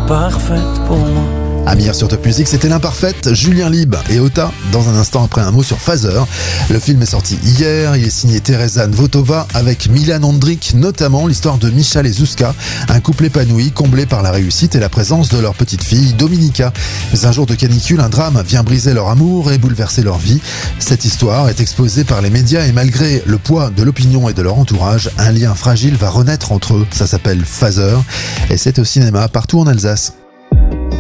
l'imparfaite pour moi. Amir sur Top Music, c'était l'imparfaite, Julien Lib et Ota. Dans un instant, après un mot sur Phaser. Le film est sorti hier, il est signé Teresa Nvotova avec Milan Ondrić, notamment l'histoire de Michal et Zuzka, un couple épanoui, comblé par la réussite et la présence de leur petite fille Dominika. Mais un jour de canicule, un drame vient briser leur amour et bouleverser leur vie. Cette histoire est exposée par les médias et malgré le poids de l'opinion et de leur entourage, un lien fragile va renaître entre eux. Ça s'appelle Phaser et c'est au cinéma partout en Alsace.